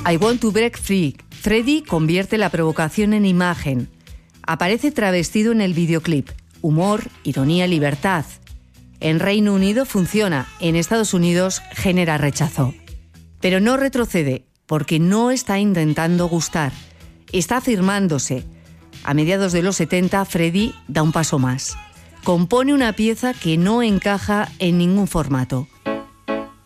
I Want to Break Free. Freddie convierte la provocación en imagen. Aparece travestido en el videoclip. Humor, ironía, libertad. En Reino Unido funciona, en Estados Unidos genera rechazo. Pero no retrocede, porque no está intentando gustar. Está afirmándose. A mediados de los 70, Freddie da un paso más. Compone una pieza que no encaja en ningún formato.